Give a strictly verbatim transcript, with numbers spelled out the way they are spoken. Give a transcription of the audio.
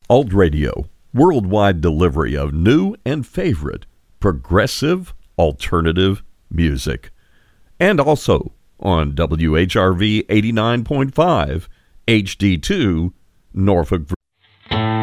Alt Radio, worldwide delivery of new and favorite progressive alternative music. And also on W H R V eighty-nine point five H D two, Norfolk,